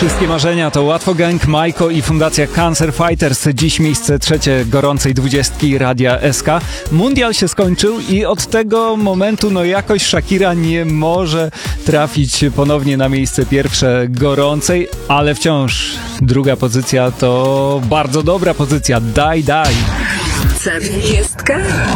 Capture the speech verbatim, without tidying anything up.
Wszystkie marzenia to Łatwo Gang, Majko i Fundacja Cancer Fighters. Dziś miejsce trzecie gorącej dwudziestki Radia S K. Mundial się skończył i od tego momentu no jakoś Shakira nie może trafić ponownie na miejsce pierwsze gorącej, ale wciąż druga pozycja to bardzo dobra pozycja. Daj, daj. Czterdziestka?